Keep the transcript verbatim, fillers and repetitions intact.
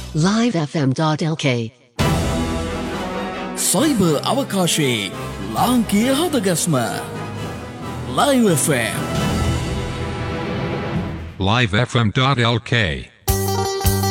live f m dot l k cyber අවකාශයේ ලාංකීය හදගස්ම Live F M live f m dot l k